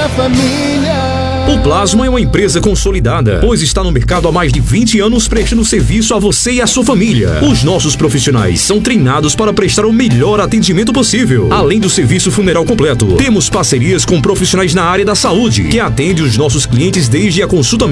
da família. O Plasma é uma empresa consolidada, pois está no mercado há mais de 20 anos prestando serviço a você e a sua família. Os nossos profissionais são treinados para prestar o melhor atendimento possível. Além do serviço funeral completo, temos parcerias com profissionais na área da saúde, que atendem os nossos clientes desde a consulta